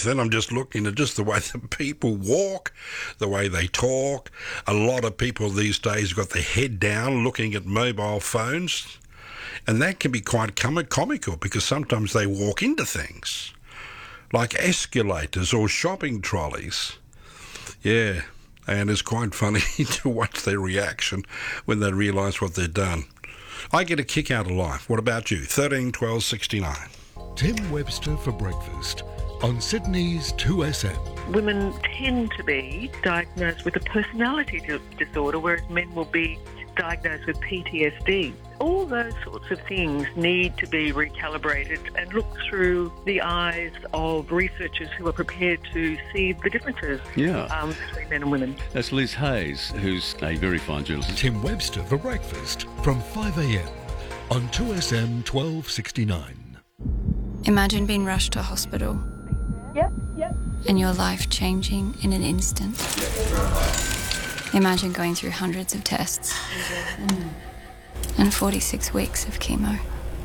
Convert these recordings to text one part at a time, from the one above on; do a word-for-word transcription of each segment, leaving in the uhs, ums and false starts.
anything. I'm just looking at just the way the people walk, the way they talk. A lot of people these days have got their head down looking at mobile phones. And that can be quite com- comical because sometimes they walk into things like escalators or shopping trolleys. Yeah, and it's quite funny to watch their reaction when they realise what they've done. I get a kick out of life. What about you? thirteen twelve sixty-nine. Tim Webster for breakfast on Sydney's two S M. Women tend to be diagnosed with a personality disorder, whereas men will be diagnosed with P T S D. All those sorts of things need to be recalibrated and looked through the eyes of researchers who are prepared to see the differences yeah. um, between men and women. That's Liz Hayes, who's a very fine journalist. Tim Webster for breakfast from five a m on two S M twelve sixty-nine. Imagine being rushed to hospital. Yep, yep. And your life changing in an instant. Imagine going through hundreds of tests and forty-six weeks of chemo.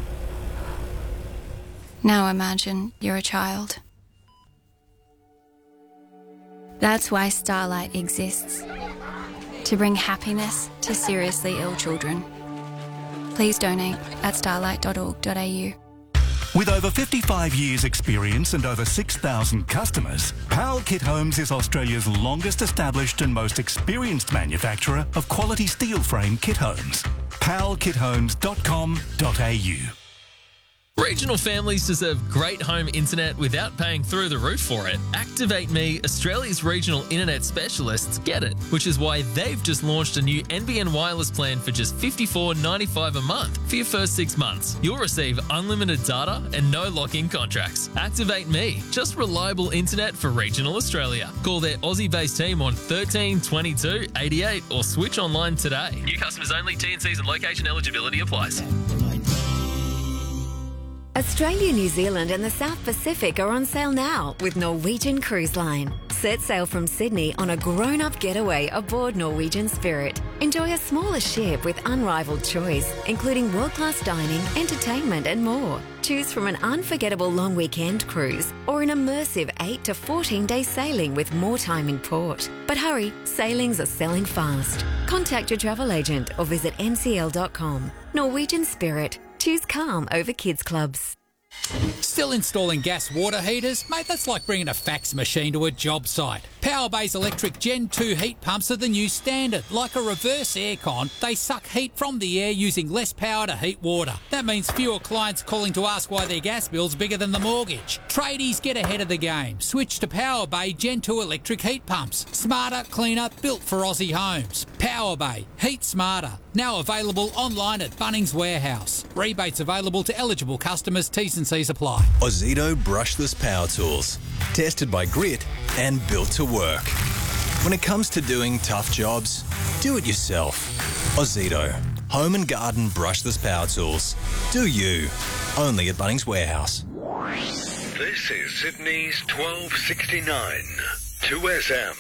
Now imagine you're a child. That's why Starlight exists, to bring happiness to seriously ill children. Please donate at starlight dot org dot a u. With over fifty-five years experience and over six thousand customers, Powell Kit Homes is Australia's longest established and most experienced manufacturer of quality steel frame kit homes. powell kit homes dot com dot a u. Regional families deserve great home internet without paying through the roof for it. Activate Me, Australia's regional internet specialists, get it, which is why they've just launched a new N B N wireless plan for just fifty-four dollars ninety-five a month for your first six months. You'll receive unlimited data and no lock-in contracts. Activate Me, just reliable internet for regional Australia. Call their Aussie-based team on thirteen twenty-two eighty-eight or switch online today. New customers only. T and Cs and location eligibility applies. Australia, New Zealand and the South Pacific are on sale now with Norwegian Cruise Line. Set sail from Sydney on a grown-up getaway aboard Norwegian Spirit. Enjoy a smaller ship with unrivaled choice, including world-class dining, entertainment and more. Choose from an unforgettable long weekend cruise or an immersive eight to fourteen day sailing with more time in port. But hurry, sailings are selling fast. Contact your travel agent or visit n c l dot com. Norwegian Spirit. Choose calm over kids clubs. Still installing gas water heaters? Mate, that's like bringing a fax machine to a job site. Powerbay's electric Gen two heat pumps are the new standard. Like a reverse aircon, they suck heat from the air using less power to heat water. That means fewer clients calling to ask why their gas bill's bigger than the mortgage. Tradies, get ahead of the game. Switch to Powerbay Gen two electric heat pumps. Smarter, cleaner, built for Aussie homes. Powerbay. Heat smarter. Now available online at Bunnings Warehouse. Rebates available to eligible customers. T's and C's apply. Ozito brushless power tools. Tested by Grit and built to work. When it comes to doing tough jobs, do it yourself. Ozito. Home and garden brushless power tools. Do you. Only at Bunnings Warehouse. This is Sydney's twelve sixty-nine. two S M.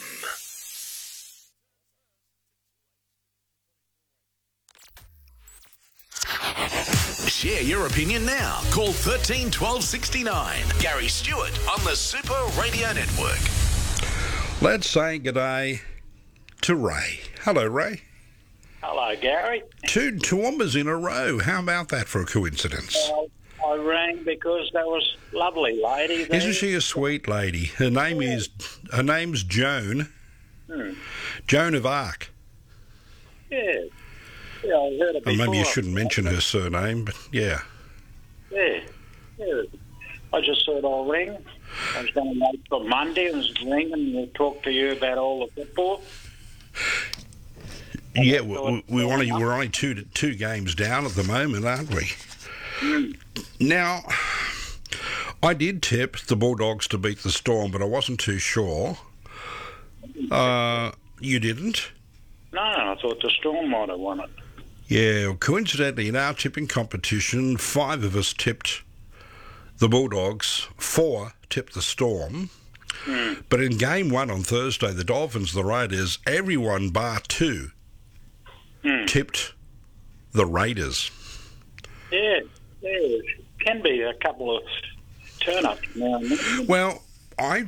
Share your opinion now. Call thirteen twelve sixty-nine. Gary Stewart on the Super Radio Network. Let's say good day to Ray. Hello, Ray. Hello, Gary. Two Toowoomba's in a row. How about that for a coincidence? Uh, I rang because that was a lovely lady there. Isn't she a sweet lady? Her name yeah. is her name's Joan. Hmm. Joan of Arc. Yeah. Yeah, I heard it before. Well, maybe you shouldn't mention her surname, but yeah. Yeah. Yeah. I just thought I'll ring. I was going to wait for Monday and was ring and talk to you about all the football. Yeah, we, we want to, we're only two two games down at the moment, aren't we? Mm. Now, I did tip the Bulldogs to beat the Storm, but I wasn't too sure. Uh, you didn't? No, I thought the Storm might have won it. Yeah, well, coincidentally, in our tipping competition, five of us tipped the Bulldogs, four tipped the Storm. Mm. But in game one on Thursday, the Dolphins, the Raiders, everyone bar two mm. tipped the Raiders. Yeah, yeah, can be a couple of turn-ups now and then. Well, I